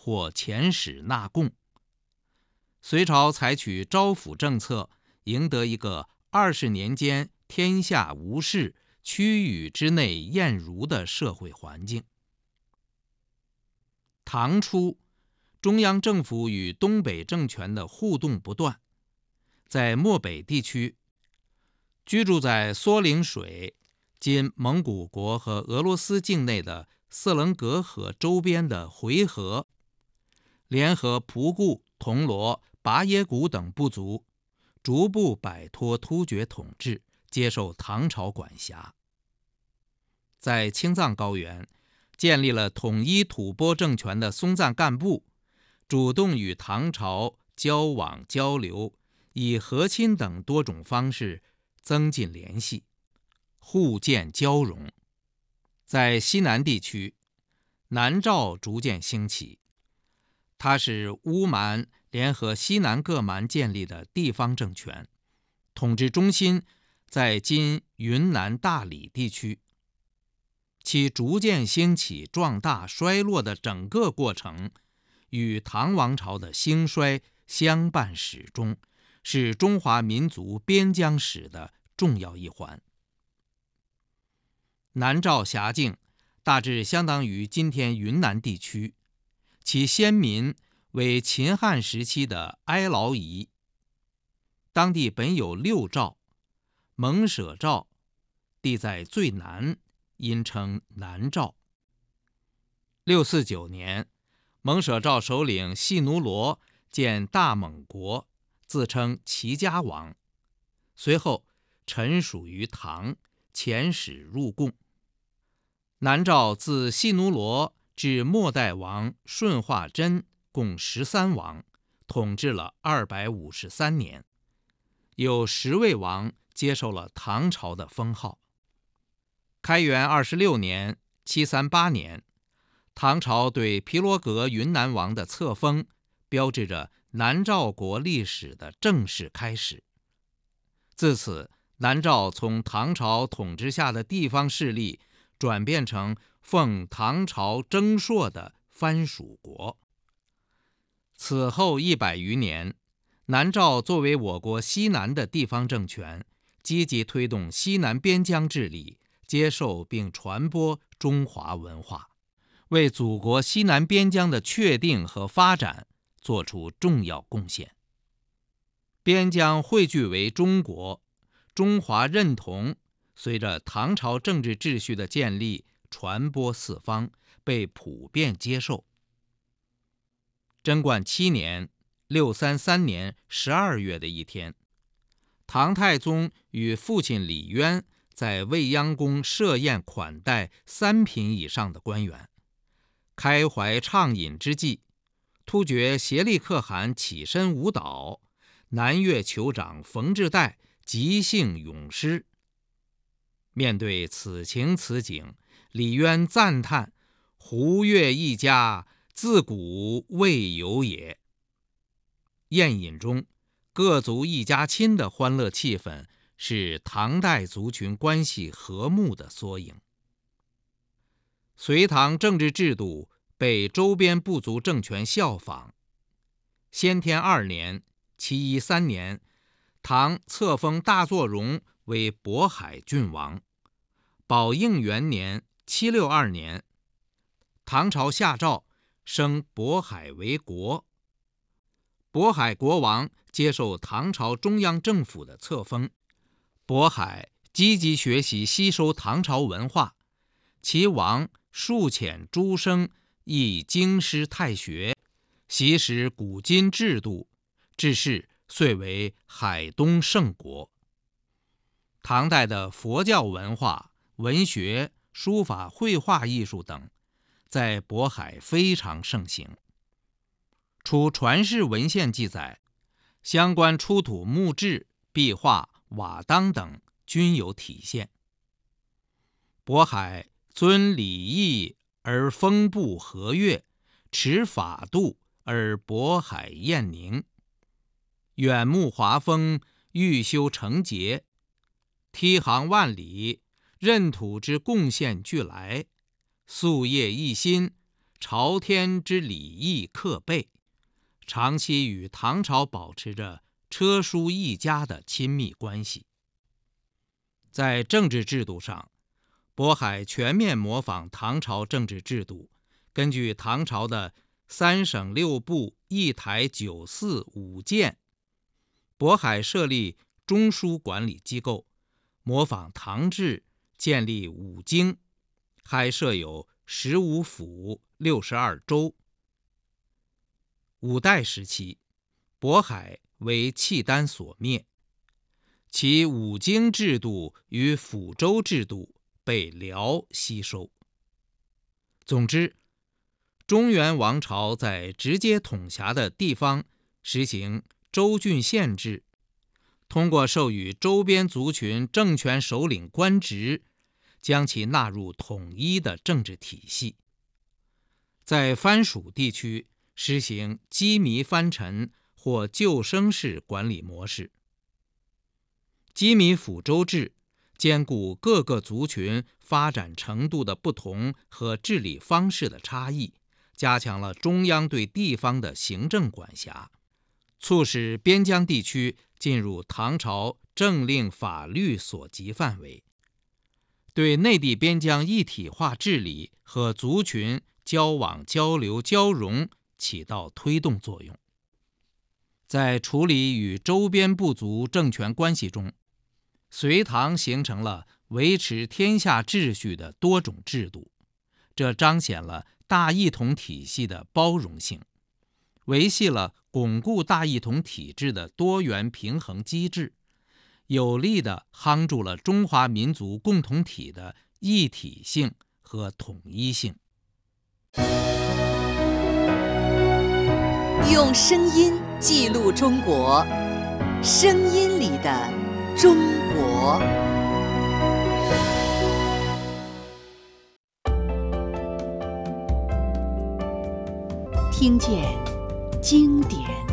或遣使纳贡。隋朝采取招抚政策，赢得一个20年间天下无事，区域之内晏如的社会环境。唐初，中央政府与东北政权的互动不断。在漠北地区，居住在梭陵水（今蒙古国和俄罗斯境内的色棱格河周边的回纥）联合仆固、铜锣、拔耶古等部族，逐步摆脱突厥统治，接受唐朝管辖。在青藏高原建立了统一吐蕃政权的松赞干布，主动与唐朝交往交流，以和亲等多种方式增进联系，互鉴交融。在西南地区，南诏逐渐兴起，它是乌蛮联合西南各蛮建立的地方政权，统治中心在今云南大理地区。其逐渐兴起、壮大、衰落的整个过程，与唐王朝的兴衰相伴始终，是中华民族边疆史的重要一环。南诏辖境大致相当于今天云南地区，其先民为秦汉时期的哀牢夷。当地本有6诏，蒙舍诏地在最南，因称南诏。649年，蒙舍诏首领细奴罗建大蒙国，自称齐家王，随后臣属于唐，遣使入贡。南诏自细奴罗至末代王顺化真共13王，统治了253年，有10位王接受了唐朝的封号。开元26年738年，唐朝对毗罗格云南王的册封，标志着南诏国历史的正式开始。自此，南诏从唐朝统治下的地方势力转变成奉唐朝征朔的藩属国。此后100余年，南诏作为我国西南的地方政权，积极推动西南边疆治理，接受并传播中华文化，为祖国西南边疆的确定和发展做出重要贡献。边疆汇聚为中国，中华认同随着唐朝政治秩序的建立传播四方，被普遍接受。贞观7年633年12月的一天，唐太宗与父亲李渊在未央宫设宴款待3品以上的官员，开怀畅饮之际，突厥协力可汗起身舞蹈，南越酋长冯质岱即兴咏诗。面对此情此景，李渊赞叹：“胡越一家，自古未有也。”宴饮中，各族一家亲的欢乐气氛是唐代族群关系和睦的缩影。隋唐政治制度被周边部族政权效仿。先天2年713年，唐册封大作荣为渤海郡王。宝应元年762年，唐朝下诏升渤海为国。渤海国王接受唐朝中央政府的册封。渤海积极学习吸收唐朝文化，其王数遣诸生亦经师太学，习识古今制度，致仕遂为海东盛国。唐代的佛教文化、文学、书法、绘画艺术等在渤海非常盛行。除传世文献记载，相关出土木质、壁画、瓦当等均有体现。渤海尊礼义而风布和悦，持法度而渤海晏宁，远目华风，欲修成节，梯行万里，任土之贡献俱来，夙业一心， 朝天之礼义克备，长期与唐朝保持着车书一家的亲密关系。在政治制度上，渤海全面模仿唐朝政治制度，根据唐朝的3省6部1台9寺5谏，渤海设立中书管理机构，模仿唐制建立5京，还设有15府62州。五代时期，渤海为契丹所灭，其5京制度与府州制度被辽吸收。总之，中原王朝在直接统辖的地方实行州郡县制，通过授予周边族群政权首领官职，将其纳入统一的政治体系。在藩属地区实行羁縻藩臣或救生式管理模式。羁縻府州制兼顾各个族群发展程度的不同和治理方式的差异，加强了中央对地方的行政管辖，促使边疆地区进入唐朝政令法律所及范围，对内地边疆一体化治理和族群交往交流交融起到推动作用。在处理与周边部族政权关系中，隋唐形成了维持天下秩序的多种制度，这彰显了大一统体系的包容性，维系了巩固大一统体制的多元平衡机制，有力地夯住了中华民族共同体的一体性和统一性。 用声音记录中国，声音里的中国。听见经典